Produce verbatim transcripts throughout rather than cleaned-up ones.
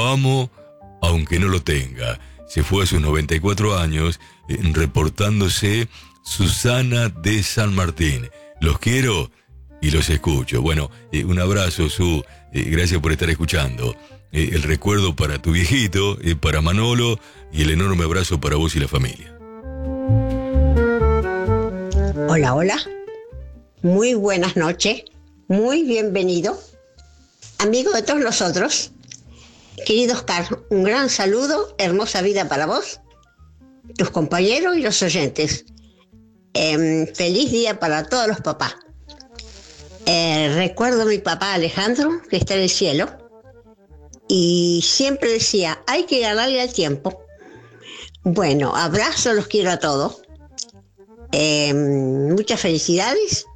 lo amo aunque no lo tenga. Se fue a sus noventa y cuatro años, eh, reportándose Susana de San Martín. Los quiero y los escucho. Bueno, eh, un abrazo, Su. Eh, gracias por estar escuchando. Eh, el recuerdo para tu viejito, eh, para Manolo, y el enorme abrazo para vos y la familia. Hola, hola. Muy buenas noches. Muy bienvenido. Amigo de todos nosotros. Querido Oscar, un gran saludo, hermosa vida para vos, tus compañeros y los oyentes. Eh, feliz día para todos los papás. Eh, recuerdo a mi papá Alejandro, que está en el cielo, y siempre decía, hay que ganarle al tiempo. Bueno, abrazo, los quiero a todos. Eh, muchas felicidades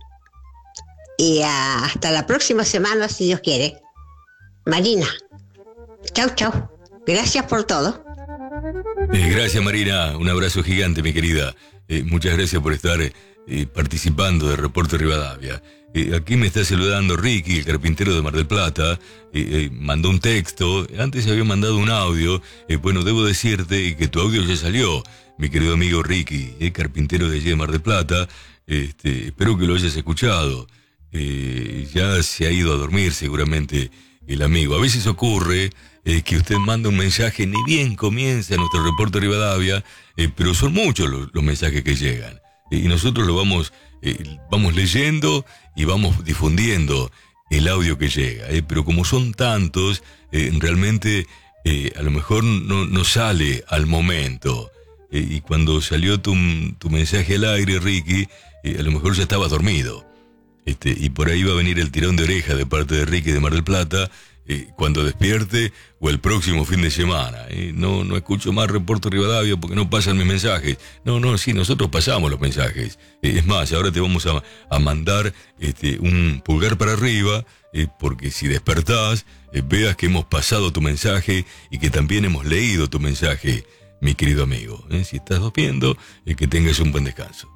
y a, hasta la próxima semana, si Dios quiere. Marina, chau, chau. Gracias por todo. Eh, gracias, Marina. Un abrazo gigante, mi querida. Eh, muchas gracias por estar eh, participando de Reporte Rivadavia. Eh, aquí me está saludando Ricky, el carpintero de Mar del Plata. Eh, eh, mandó un texto. Antes había mandado un audio. Eh, bueno, debo decirte que tu audio ya salió, mi querido amigo Ricky, eh, carpintero de allí de Mar del Plata. Este, espero que lo hayas escuchado. Eh, ya se ha ido a dormir seguramente el amigo. A veces ocurre eh, que usted manda un mensaje, ni bien comienza nuestro Reporte Rivadavia, eh, pero son muchos los, los mensajes que llegan. Eh, y nosotros lo vamos, eh, vamos leyendo y vamos difundiendo el audio que llega. Eh, pero como son tantos, eh, realmente eh, a lo mejor no, no sale al momento. Eh, y cuando salió tu, tu mensaje al aire, Ricky, eh, a lo mejor ya estabas dormido. Este, y por ahí va a venir el tirón de oreja de parte de Ricky de Mar del Plata, eh, cuando despierte o el próximo fin de semana. Eh. No, no escucho más Reporte Rivadavia porque no pasan mis mensajes. No, no, sí, nosotros pasamos los mensajes. Eh, es más, ahora te vamos a, a mandar este, un pulgar para arriba, eh, porque si despertás, eh, veas que hemos pasado tu mensaje y que también hemos leído tu mensaje, mi querido amigo. Eh. Si estás durmiendo, eh, que tengas un buen descanso.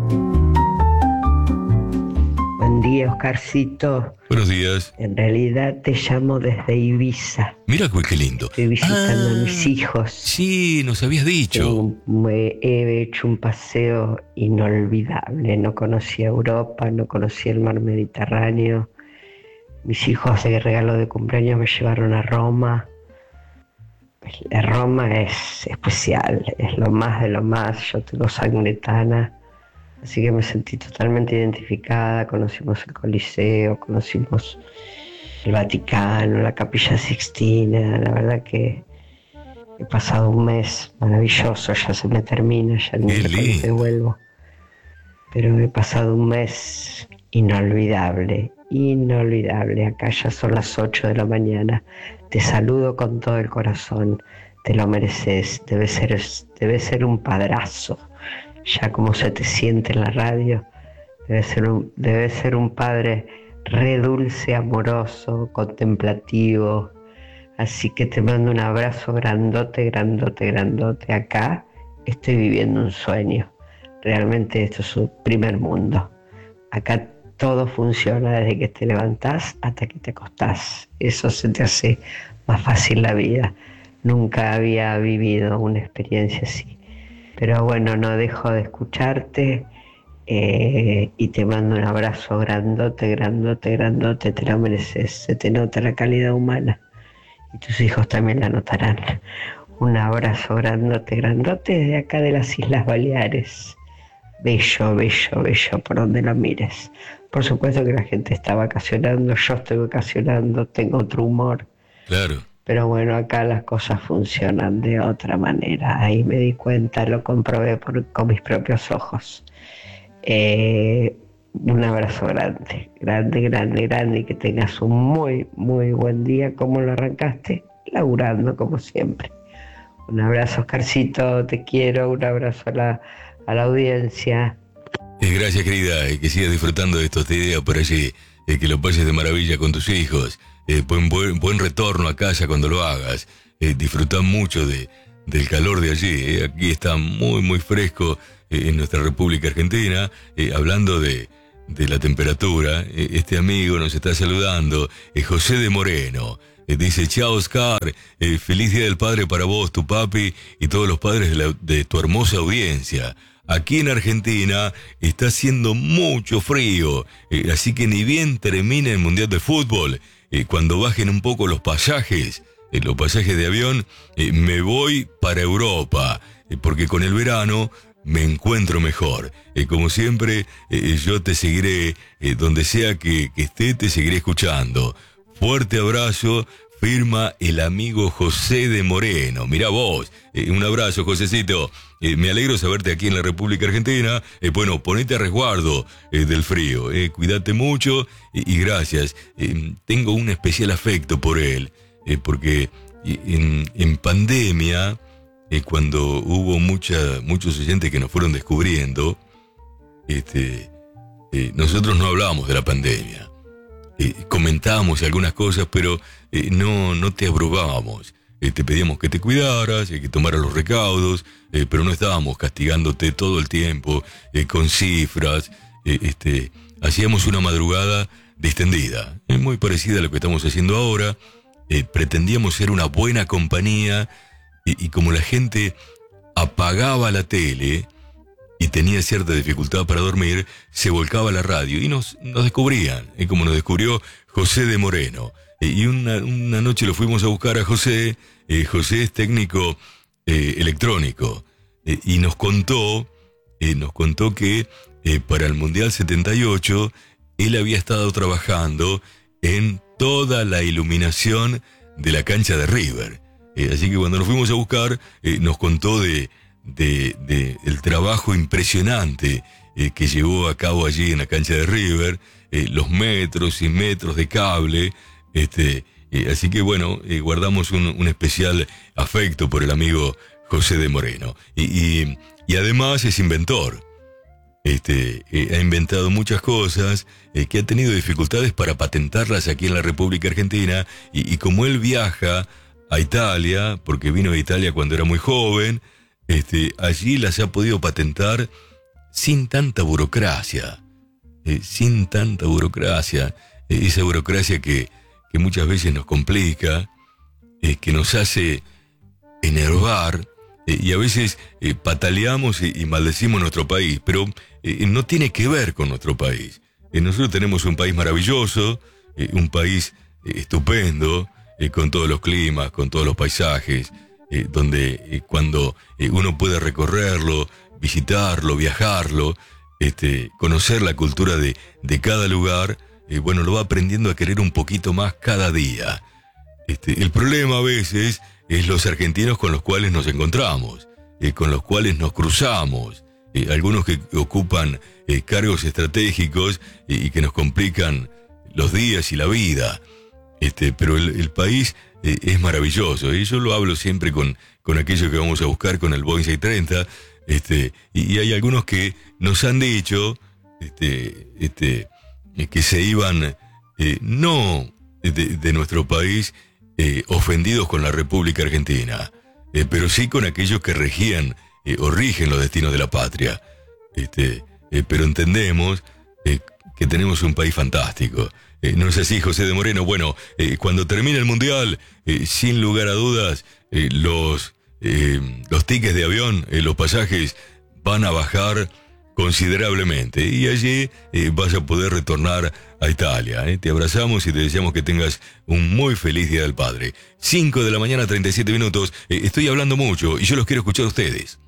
Buen día, Oscarcito. Buenos días. En realidad te llamo desde Ibiza. Mira qué lindo. Estoy visitando ah, a mis hijos. Sí, nos habías dicho. Tengo, me he hecho un paseo inolvidable. No conocía Europa, no conocía el mar Mediterráneo. Mis hijos de regalo de cumpleaños me llevaron a Roma. La Roma es especial, es lo más de lo más. Yo tengo sangre tana. Así que me sentí totalmente identificada. Conocimos el Coliseo, conocimos el Vaticano, la Capilla Sixtina. La verdad que he pasado un mes maravilloso, ya se me termina, ya ni me vuelvo. Pero he pasado un mes inolvidable, inolvidable. Acá ya son las ocho de la mañana. Te saludo con todo el corazón, te lo mereces, debe ser, debe ser un padrazo. Ya como se te siente en la radio, debe ser un, debe ser un padre re dulce, amoroso, contemplativo. Así que te mando un abrazo grandote, grandote, grandote. Acá estoy viviendo un sueño. Realmente esto es un primer mundo. Acá todo funciona desde que te levantás hasta que te acostás. Eso se te hace más fácil la vida. Nunca había vivido una experiencia así. Pero bueno, no dejo de escucharte eh, y te mando un abrazo grandote, grandote, grandote, te lo mereces, se te nota la calidad humana y tus hijos también la notarán. Un abrazo grandote, grandote desde acá de las Islas Baleares. Bello, bello, bello, por donde lo mires. Por supuesto que la gente está vacacionando, yo estoy vacacionando, tengo otro humor. Claro. Pero bueno, acá las cosas funcionan de otra manera. Ahí me di cuenta, lo comprobé por, con mis propios ojos. Eh, un abrazo grande, grande, grande, grande. Y que tengas un muy, muy buen día. ¿Cómo lo arrancaste? Laburando, como siempre. Un abrazo, Oscarcito, te quiero. Un abrazo a la, a la audiencia. Eh, gracias, querida. Eh, que sigas disfrutando de estos días por allí. Eh, que lo pases de maravilla con tus hijos. Eh, buen, buen, buen retorno a casa cuando lo hagas. Eh, disfrutá mucho de, del calor de allí. Eh. Aquí está muy, muy fresco eh, en nuestra República Argentina. Eh, hablando de, de la temperatura, eh, este amigo nos está saludando, eh, José de Moreno. Eh, dice, chao Oscar, eh, feliz Día del Padre para vos, tu papi y todos los padres de, la, de tu hermosa audiencia. Aquí en Argentina está haciendo mucho frío, eh, así que ni bien termine el Mundial de Fútbol, eh, cuando bajen un poco los pasajes, eh, los pasajes de avión, eh, me voy para Europa, eh, porque con el verano me encuentro mejor. Eh, como siempre, eh, yo te seguiré, eh, donde sea que, que esté, te seguiré escuchando. Fuerte abrazo, firma el amigo José de Moreno. Mirá vos, eh, un abrazo, Josecito. Eh, me alegro saberte aquí en la República Argentina. Eh, bueno, ponete a resguardo eh, del frío. Eh, cuídate mucho eh, y gracias. Eh, tengo un especial afecto por él, eh, porque en, en pandemia, eh, cuando hubo mucha, muchos oyentes que nos fueron descubriendo, este, eh, nosotros no hablábamos de la pandemia. Eh, comentábamos algunas cosas, pero eh, no, no te abrobábamos. Eh, te pedíamos que te cuidaras, eh, que tomaras los recaudos, eh, pero no estábamos castigándote todo el tiempo eh, con cifras. Eh, este, hacíamos una madrugada distendida, eh, muy parecida a lo que estamos haciendo ahora. Eh, pretendíamos ser una buena compañía y, y como la gente apagaba la tele y tenía cierta dificultad para dormir, se volcaba a la radio y nos, nos descubrían, eh, como nos descubrió José de Moreno. Eh, y una, una noche lo fuimos a buscar a José. eh, José es técnico eh, electrónico, eh, y nos contó, eh, nos contó que eh, para el Mundial setenta y ocho él había estado trabajando en toda la iluminación de la cancha de River. Eh, así que cuando nos fuimos a buscar, eh, nos contó de... De, de el trabajo impresionante eh, que llevó a cabo allí en la cancha de River, eh, los metros y metros de cable, este, eh, así que bueno, eh, guardamos un, un especial afecto por el amigo José de Moreno. Y, y, y además es inventor, este, eh, ha inventado muchas cosas, eh, que ha tenido dificultades para patentarlas aquí en la República Argentina, y, y como él viaja a Italia, porque vino a Italia cuando era muy joven, Este, allí las ha podido patentar sin tanta burocracia, eh, sin tanta burocracia, eh, esa burocracia que, que muchas veces nos complica, eh, que nos hace enervar, eh, y a veces eh, pataleamos y, y maldecimos nuestro país, pero eh, no tiene que ver con nuestro país. Eh, nosotros tenemos un país maravilloso, eh, un país eh, estupendo, eh, con todos los climas, con todos los paisajes, Eh, donde eh, cuando eh, uno puede recorrerlo, visitarlo, viajarlo, este, conocer la cultura de, de cada lugar, eh, bueno, lo va aprendiendo a querer un poquito más cada día. Este, el problema a veces es los argentinos con los cuales nos encontramos, eh, con los cuales nos cruzamos, eh, algunos que ocupan eh, cargos estratégicos eh, y que nos complican los días y la vida. Este, pero el, el país eh, es maravilloso, y yo lo hablo siempre con, con aquellos que vamos a buscar con el Boeing seiscientos treinta, este, y, y hay algunos que nos han dicho este, este, que se iban eh, no de, de nuestro país eh, ofendidos con la República Argentina, eh, pero sí con aquellos que regían eh, o rigen los destinos de la patria. Este, eh, pero entendemos eh, que tenemos un país fantástico. Eh, ¿No es así, José de Moreno? Bueno, eh, cuando termine el Mundial, eh, sin lugar a dudas, eh, los, eh, los tickets de avión, eh, los pasajes van a bajar considerablemente. Y allí eh, vas a poder retornar a Italia. Eh. Te abrazamos y te deseamos que tengas un muy feliz Día del Padre. cinco de la mañana, treinta y siete minutos. Eh, estoy hablando mucho y yo los quiero escuchar a ustedes.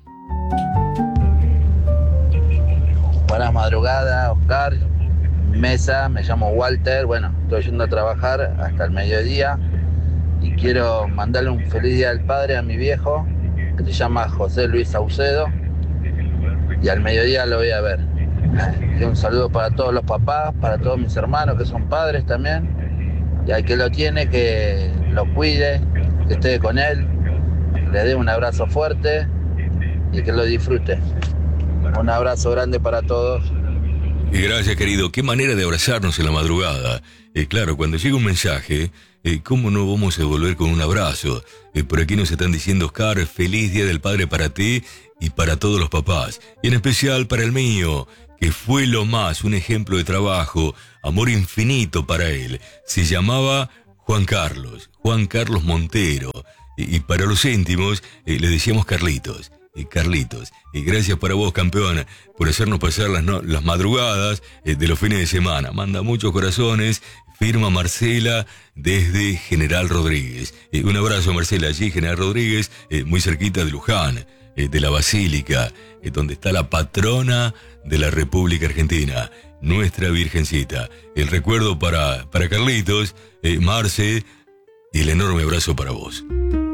Buenas madrugadas, Oscar. Mesa, me llamo Walter, bueno, estoy yendo a trabajar hasta el mediodía y quiero mandarle un feliz Día del Padre a mi viejo, que se llama José Luis Saucedo, y al mediodía lo voy a ver. Y un saludo para todos los papás, para todos mis hermanos que son padres también, y al que lo tiene, que lo cuide, que esté con él, le dé un abrazo fuerte y que lo disfrute. Un abrazo grande para todos. Y gracias, querido. Qué manera de abrazarnos en la madrugada. Eh, claro, cuando llega un mensaje, eh, ¿cómo no vamos a devolver con un abrazo? Eh, por aquí nos están diciendo, Oscar, feliz Día del Padre para ti y para todos los papás. Y en especial para el mío, que fue lo más, un ejemplo de trabajo, amor infinito para él. Se llamaba Juan Carlos, Juan Carlos Montero. Y, y para los íntimos eh, le decíamos Carlitos. Eh, Carlitos, eh, gracias para vos, campeón, por hacernos pasar las, no, las madrugadas eh, de los fines de semana. Manda muchos corazones. Firma Marcela desde General Rodríguez. Eh, un abrazo, Marcela, allí General Rodríguez, eh, muy cerquita de Luján, eh, de la Basílica, eh, donde está la patrona de la República Argentina, nuestra Virgencita. El recuerdo para, para Carlitos, eh, Marce, y el enorme abrazo para vos.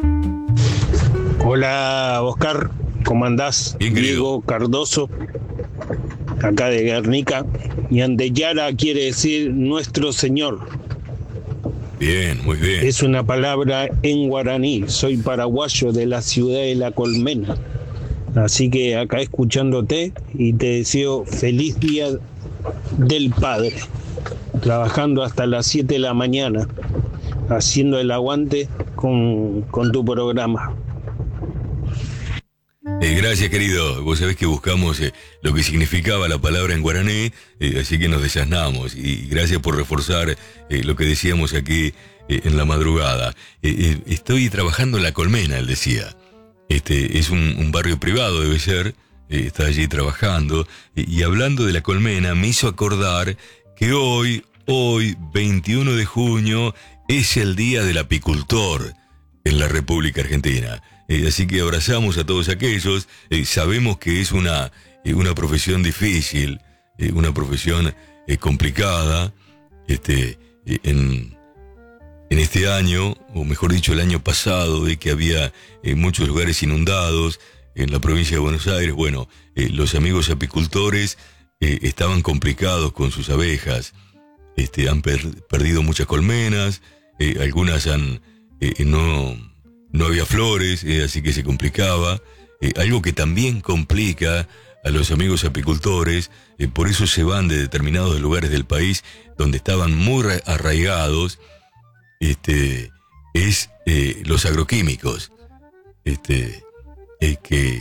Hola, Oscar, ¿cómo andás? Bien, Diego Cardoso, acá de Guernica. Y Andeyara quiere decir nuestro Señor. Bien, muy bien. Es una palabra en guaraní. Soy paraguayo de la ciudad de La Colmena. Así que acá escuchándote y te deseo feliz día del Padre. Trabajando hasta las siete de la mañana, haciendo el aguante con, con tu programa. Eh, gracias, querido. Vos sabés que buscamos eh, lo que significaba la palabra en guaraní, eh, así que nos desasnamos. Y gracias por reforzar eh, lo que decíamos aquí eh, en la madrugada. Eh, eh, estoy trabajando en La Colmena, él decía. Este es un, un barrio privado, debe ser. Eh, está allí trabajando. Eh, y hablando de La Colmena, me hizo acordar que hoy, hoy, veintiuno de junio, es el Día del Apicultor en la República Argentina. Eh, así que abrazamos a todos aquellos. Eh, sabemos que es una, eh, una profesión difícil, eh, una profesión eh, complicada. Este, eh, en, en este año, o mejor dicho, el año pasado, de que había eh, muchos lugares inundados en la provincia de Buenos Aires. Bueno, eh, los amigos apicultores eh, estaban complicados con sus abejas. Este, han per- perdido muchas colmenas, eh, algunas han eh, no... No había flores, eh, así que se complicaba. Eh, algo que también complica a los amigos apicultores, eh, por eso se van de determinados lugares del país donde estaban muy arraigados, este, es eh, los agroquímicos, este, eh, que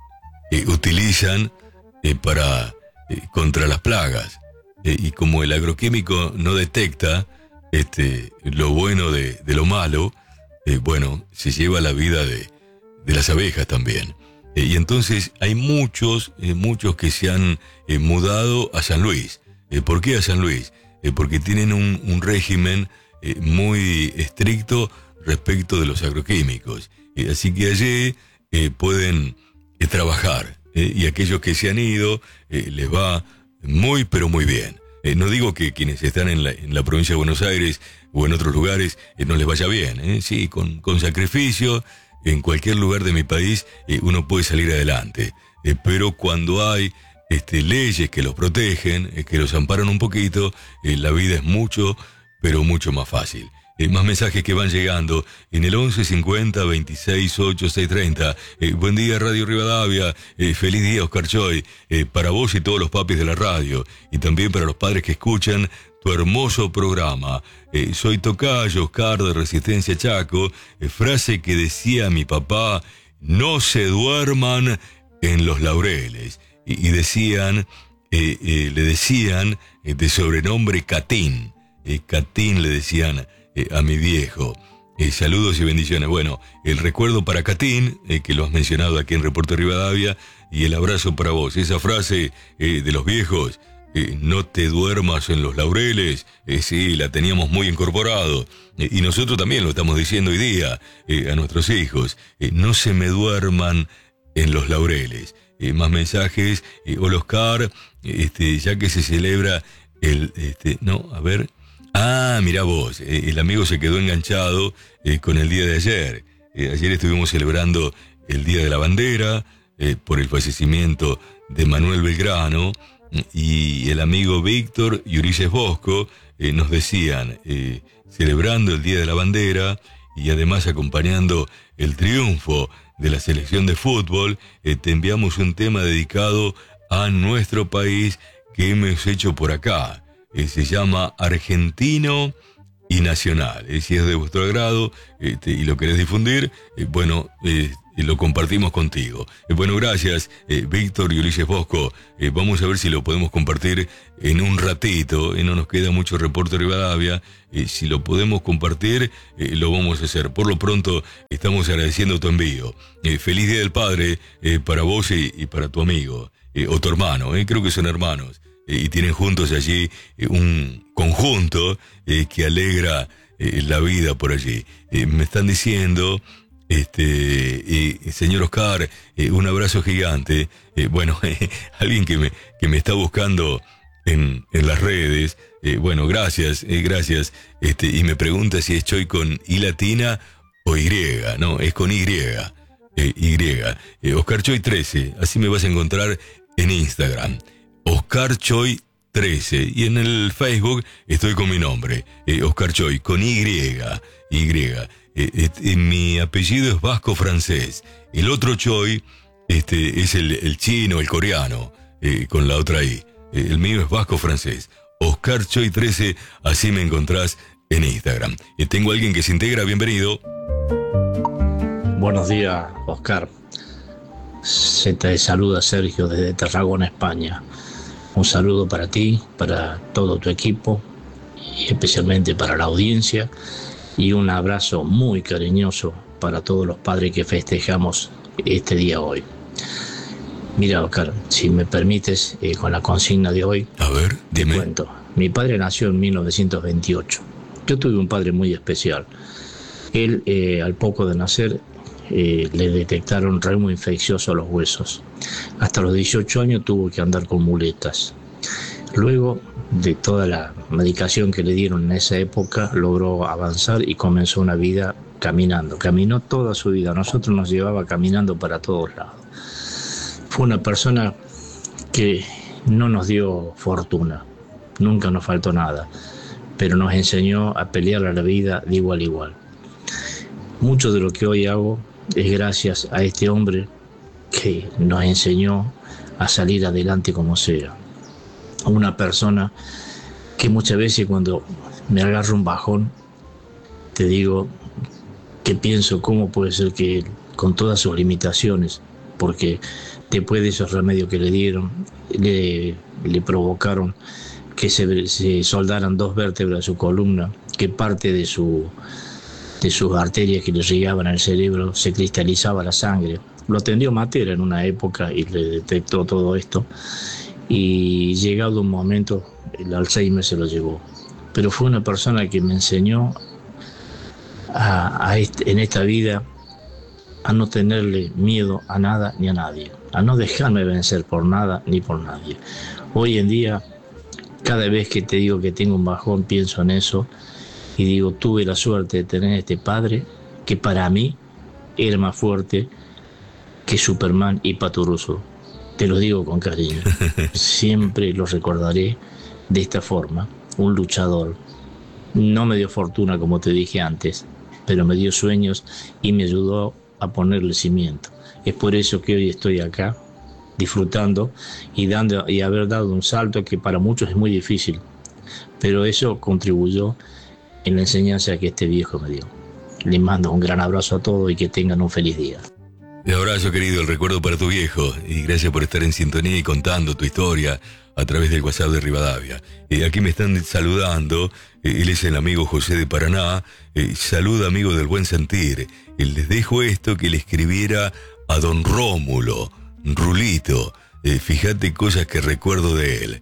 eh, utilizan eh, para eh, contra las plagas. Eh, y como el agroquímico no detecta este, lo bueno de, de lo malo, Eh, bueno, se lleva la vida de, de las abejas también. Eh, y entonces hay muchos, eh, muchos que se han eh, mudado a San Luis. Eh, ¿Por qué a San Luis? Eh, porque tienen un, un régimen eh, muy estricto respecto de los agroquímicos. Eh, así que allí eh, pueden eh, trabajar. Eh, y aquellos que se han ido eh, les va muy, pero muy bien. Eh, no digo que quienes están en la, en la provincia de Buenos Aires o en otros lugares eh, no les vaya bien, ¿eh? Sí, con, con sacrificio, en cualquier lugar de mi país eh, uno puede salir adelante. Eh, pero cuando hay este, leyes que los protegen, eh, que los amparan un poquito, eh, la vida es mucho, pero mucho más fácil. Eh, más mensajes que van llegando en el once cincuenta veintiséis ocho seis treinta. Eh, buen día, Radio Rivadavia. Eh, feliz día, Oscar Choy. Eh, para vos y todos los papis de la radio. Y también para los padres que escuchan tu hermoso programa. Eh, soy Tocayo, Oscar de Resistencia Chaco. Eh, frase que decía mi papá: no se duerman en los laureles. Y, y decían, eh, eh, le decían eh, de sobrenombre Catín. Eh, Catín le decían Eh, a mi viejo. Eh, saludos y bendiciones. Bueno, el recuerdo para Catín, eh, que lo has mencionado aquí en Reporte Rivadavia, y el abrazo para vos. Esa frase eh, de los viejos, eh, no te duermas en los laureles, eh, sí, la teníamos muy incorporado. Eh, y nosotros también lo estamos diciendo hoy día eh, a nuestros hijos. Eh, no se me duerman en los laureles. Eh, más mensajes. Eh, hola, Oscar, este, ya que se celebra el... Este, no, a ver... Ah, mirá vos, eh, el amigo se quedó enganchado eh, con el día de ayer. Eh, ayer estuvimos celebrando el Día de la Bandera eh, por el fallecimiento de Manuel Belgrano, y el amigo Víctor y Ulises Bosco eh, nos decían, eh, celebrando el Día de la Bandera y además acompañando el triunfo de la selección de fútbol, eh, te enviamos un tema dedicado a nuestro país que hemos hecho por acá. Eh, se llama Argentino y Nacional. Eh, si es de vuestro agrado este, y lo querés difundir, eh, bueno, eh, y lo compartimos contigo. Eh, bueno, gracias, eh, Víctor y Ulises Bosco. Eh, vamos a ver si lo podemos compartir en un ratito. Eh, no nos queda mucho reporte Rivadavia. Eh, si lo podemos compartir, eh, lo vamos a hacer. Por lo pronto, estamos agradeciendo tu envío. Eh, feliz Día del Padre eh, para vos y, y para tu amigo, eh, o tu hermano, eh, creo que son hermanos. Eh, y tienen juntos allí eh, un conjunto eh, que alegra eh, la vida por allí. Eh, me están diciendo, este, eh, señor Oscar, eh, un abrazo gigante. Eh, bueno, eh, alguien que me, que me está buscando en, en las redes. Eh, bueno, gracias, eh, gracias. Este, y me pregunta si estoy con I latina o Y. No, es con Y. Eh, y. Eh, Oscar Choy trece, así me vas a encontrar en Instagram. Oscar Choy trece, y en el Facebook estoy con mi nombre, eh, Oscar Choy, con Y, Y. Eh, eh, mi apellido es vasco-francés. El otro Choy este, es el, el chino, el coreano, eh, con la otra I. Eh, el mío es vasco-francés. Oscar Choy trece, así me encontrás en Instagram. Eh, tengo a alguien que se integra, bienvenido. Buenos días, Oscar. Se te saluda Sergio desde Tarragona, España. Un saludo para ti, para todo tu equipo y especialmente para la audiencia, y un abrazo muy cariñoso para todos los padres que festejamos este día hoy. Mira, Oscar, si me permites, eh, con la consigna de hoy, a ver, dime. Te cuento. Mi padre nació en mil novecientos veintiocho. Yo tuve un padre muy especial. Él, eh, al poco de nacer, Eh, le detectaron reumo infeccioso a los huesos. Hasta los dieciocho años tuvo que andar con muletas. Luego de toda la medicación que le dieron en esa época, logró avanzar y comenzó una vida caminando. Caminó toda su vida. A nosotros nos llevaba caminando para todos lados. Fue una persona que no nos dio fortuna, nunca nos faltó nada, pero nos enseñó a pelear a la vida de igual a igual. Mucho de lo que hoy hago es gracias a este hombre que nos enseñó a salir adelante como sea. Una persona que muchas veces cuando me agarro un bajón, te digo que pienso cómo puede ser que él, con todas sus limitaciones, porque después de esos remedios que le dieron, le, le provocaron que se, se soldaran dos vértebras de su columna, que parte de su... de sus arterias que le llegaban al cerebro se cristalizaba la sangre. Lo atendió Matera en una época y le detectó todo esto, y llegado un momento el Alzheimer se lo llevó. Pero fue una persona que me enseñó a, a este, en esta vida a no tenerle miedo a nada ni a nadie, a no dejarme vencer por nada ni por nadie. Hoy en día, cada vez que te digo que tengo un bajón, pienso en eso y digo, tuve la suerte de tener este padre que para mí era más fuerte que Superman y Pato Russo. Te lo digo con cariño. Siempre lo recordaré de esta forma. Un luchador. No me dio fortuna, como te dije antes, pero me dio sueños y me ayudó a ponerle cimiento. Es por eso que hoy estoy acá, disfrutando y, dando, y haber dado un salto que para muchos es muy difícil. Pero eso contribuyó en la enseñanza que este viejo me dio. Les mando un gran abrazo a todos y que tengan un feliz día. Un abrazo, querido, el recuerdo para tu viejo, y gracias por estar en sintonía y contando tu historia a través del WhatsApp de Rivadavia. Eh, aquí me están saludando, eh, él es el amigo José de Paraná, eh, saluda amigo del buen sentir. Eh, les dejo esto que le escribiera a don Rómulo, Rulito, eh, fíjate cosas que recuerdo de él.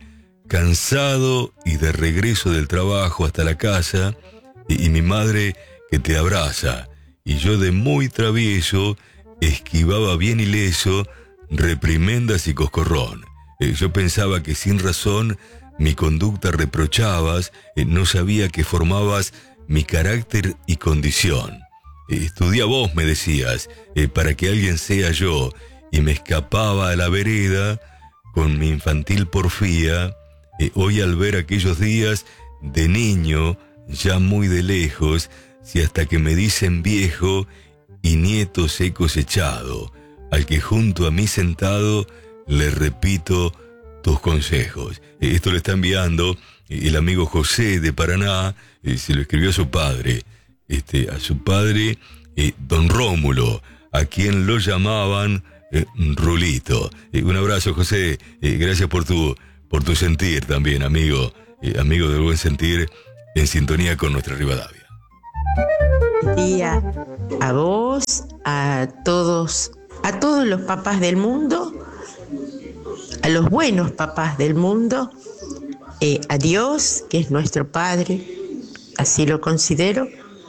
Cansado y de regreso del trabajo hasta la casa, y, y mi madre que te abraza, y yo de muy travieso esquivaba bien ileso reprimendas y coscorrón. Eh, yo pensaba que sin razón mi conducta reprochabas, eh, no sabía que formabas mi carácter y condición. Eh, estudia vos, me decías, eh, para que alguien sea yo, y me escapaba a la vereda con mi infantil porfía. Eh, hoy al ver aquellos días de niño, ya muy de lejos, si hasta que me dicen viejo y nietos he cosechado, al que junto a mí sentado le repito tus consejos. Eh, esto le está enviando eh, el amigo José de Paraná, eh, se lo escribió a su padre, este, a su padre, eh, don Rómulo, a quien lo llamaban eh, Rulito. Eh, un abrazo, José. Eh, gracias por tu, por tu sentir también, amigo. Eh, amigo del buen sentir, en sintonía con nuestra Rivadavia. Día a vos, a todos, a todos los papás del mundo, a los buenos papás del mundo, eh, a Dios, que es nuestro Padre, así lo considero,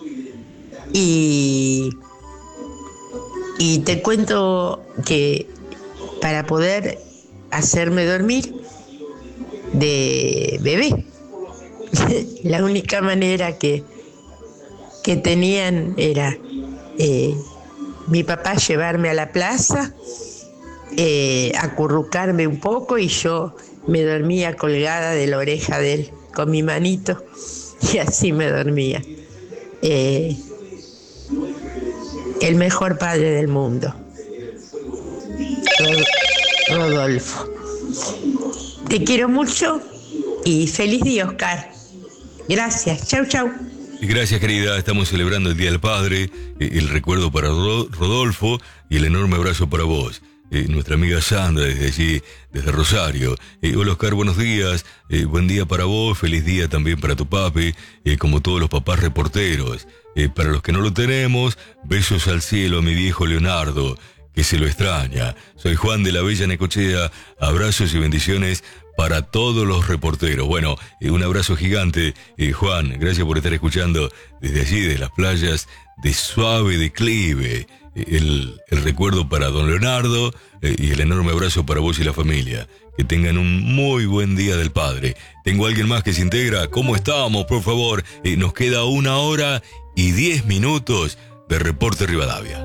y, y te cuento que para poder hacerme dormir de bebé, la única manera que que tenían era eh, mi papá llevarme a la plaza, eh, acurrucarme un poco y yo me dormía colgada de la oreja de él con mi manito y así me dormía. Eh, el mejor padre del mundo, Rod- Rodolfo. Te quiero mucho y feliz día, Oscar. Gracias, chau, chau. Gracias, querida. Estamos celebrando el Día del Padre, eh, el recuerdo para Ro- Rodolfo y el enorme abrazo para vos. Eh, nuestra amiga Sandra desde allí, desde Rosario. Eh, hola, Oscar, buenos días. Eh, buen día para vos, feliz día también para tu papi, eh, como todos los papás reporteros. Eh, para los que no lo tenemos, besos al cielo a mi viejo Leonardo, que se lo extraña. Soy Juan de la Bella Necochea. Abrazos y bendiciones para todos los reporteros. Bueno, eh, un abrazo gigante, eh, Juan. Gracias por estar escuchando desde allí, de las playas de suave declive. Eh, el, el recuerdo para don Leonardo eh, y el enorme abrazo para vos y la familia. Que tengan un muy buen Día del Padre. Tengo a alguien más que se integra. ¿Cómo estamos, por favor? Eh, nos queda una hora y diez minutos de Reporte Rivadavia.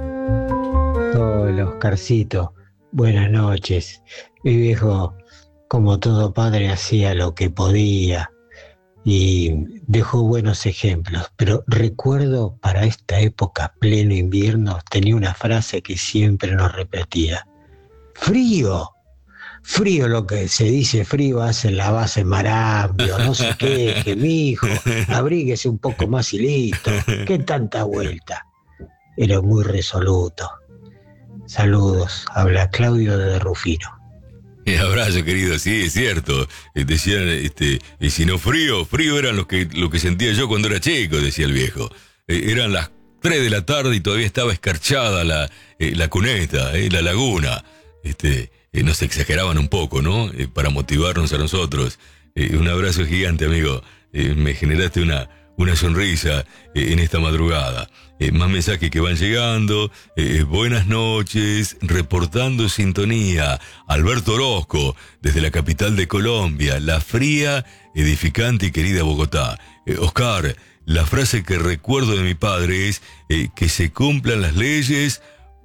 Hola, Oscarcito. Buenas noches. Mi viejo, como todo padre, hacía lo que podía y dejó buenos ejemplos. Pero recuerdo, para esta época, pleno invierno, tenía una frase que siempre nos repetía. ¡Frío! Frío, lo que se dice frío hace en la base Marambio, no sé qué, que mi hijo, abríguese un poco más y listo. ¿Qué tanta vuelta? Era muy resoluto. Saludos, habla Claudio de Rufino. Eh, abrazo, querido, sí, es cierto. Eh, decían, este, y si no frío, frío eran los que, lo que sentía yo cuando era chico, decía el viejo. Eh, eran las tres de la tarde y todavía estaba escarchada la, eh, la cuneta, eh, la laguna. Este, eh, nos exageraban un poco, ¿no? Eh, para motivarnos a nosotros. Eh, un abrazo gigante, amigo. Eh, me generaste una, una sonrisa eh, en esta madrugada. Eh, más mensajes que van llegando. Eh, buenas noches, reportando sintonía. Alberto Orozco, desde la capital de Colombia, la fría, edificante y querida Bogotá. Eh, Oscar, la frase que recuerdo de mi padre es eh, que se cumplan las leyes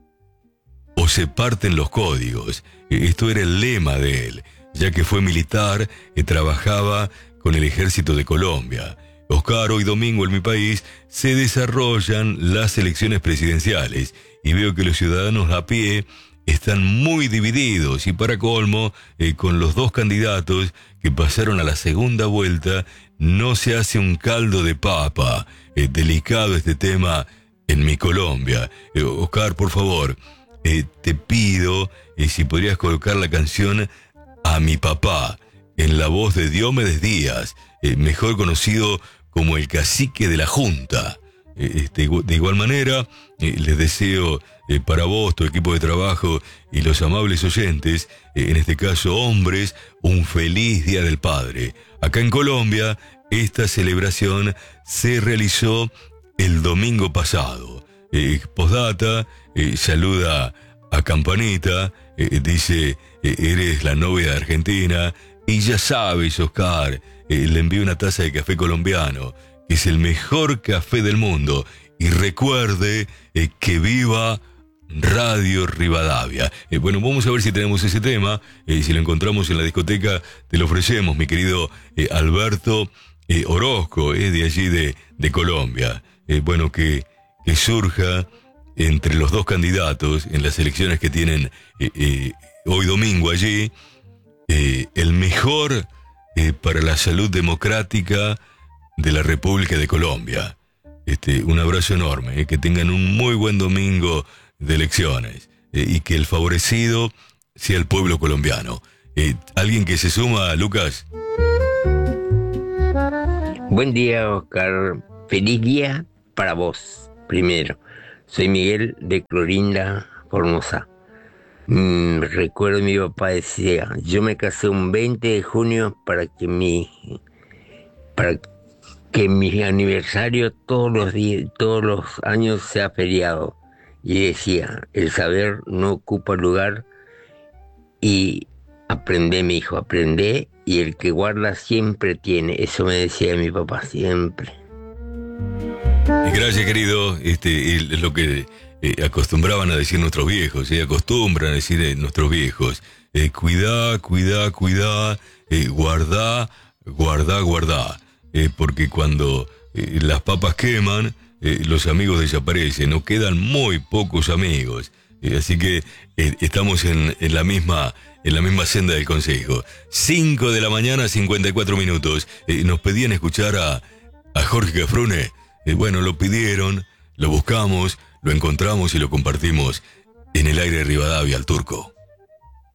o se parten los códigos. Eh, esto era el lema de él, ya que fue militar y trabajaba con el ejército de Colombia. Oscar, hoy domingo en mi país se desarrollan las elecciones presidenciales y veo que los ciudadanos a pie están muy divididos y para colmo, eh, con los dos candidatos que pasaron a la segunda vuelta, no se hace un caldo de papa. Eh, delicado este tema en mi Colombia. Eh, Oscar, por favor, eh, te pido eh, si podrías colocar la canción A mi papá, en la voz de Diomedes Díaz, eh, mejor conocido como el cacique de la Junta. Eh, este, de igual manera, eh, les deseo eh, para vos, tu equipo de trabajo y los amables oyentes, eh, en este caso hombres, un feliz Día del Padre. Acá en Colombia, esta celebración se realizó el domingo pasado. Eh, postdata, eh, saluda a Campanita, eh, dice, eh, eres la novia de Argentina, y ya sabes, Oscar, eh, le envío una taza de café colombiano, que es el mejor café del mundo, y recuerde eh, que viva Radio Rivadavia. Eh, bueno, vamos a ver si tenemos ese tema, eh, si lo encontramos en la discoteca, te lo ofrecemos, mi querido eh, Alberto eh, Orozco, eh, de allí de, de Colombia. Eh, bueno, que, que surja entre los dos candidatos en las elecciones que tienen eh, eh, hoy domingo allí, eh, el mejor eh, para la salud democrática de la República de Colombia. este, un abrazo enorme, eh, que tengan un muy buen domingo de elecciones, eh, y que el favorecido sea el pueblo colombiano. Eh, ¿Alguien que se suma, Lucas? Buen día, Oscar. Feliz día para vos, primero. Soy Miguel de Clorinda, Formosa. Mm, recuerdo mi papá decía, yo me casé un veinte de junio para que mi para que mi aniversario todos los días, todos los años sea feriado. Y decía, el saber no ocupa lugar y aprende, mi hijo, aprende, y el que guarda siempre tiene. Eso me decía mi papá siempre. Gracias, querido. Este, es lo que eh, acostumbraban a decir nuestros viejos, eh, acostumbran a decir eh, nuestros viejos. Eh, cuidá, cuidá, cuidá, eh, guardá, guardá, guardá. Eh, porque cuando eh, las papas queman, eh, los amigos desaparecen, no quedan muy pocos amigos. Eh, así que eh, estamos en, en la misma... en la misma senda del consejo. cinco de la mañana, cincuenta y cuatro minutos. Eh, nos pedían escuchar a, a Jorge Cafrune. Eh, bueno, lo pidieron, lo buscamos, lo encontramos y lo compartimos en el aire de Rivadavia, al Turco.